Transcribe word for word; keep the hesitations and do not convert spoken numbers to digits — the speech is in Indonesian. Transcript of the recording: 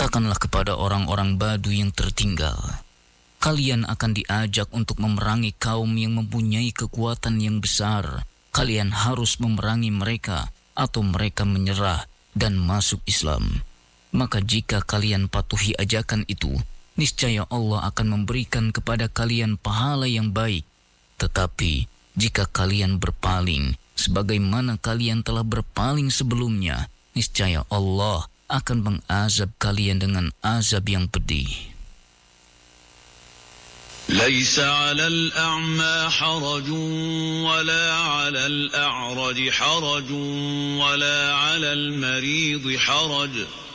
Katakanlah kepada orang-orang Badu yang tertinggal, kalian akan diajak untuk memerangi kaum yang mempunyai kekuatan yang besar. Kalian harus memerangi mereka atau mereka menyerah dan masuk Islam. Maka jika kalian patuhi ajakan itu, niscaya Allah akan memberikan kepada kalian pahala yang baik. Tetapi jika kalian berpaling, sebagaimana kalian telah berpaling sebelumnya, niscaya Allah akan mengazab kalian dengan azab yang pedih. ليس على الأعمى حرج ولا على الأعرج حرج ولا على المريض حرج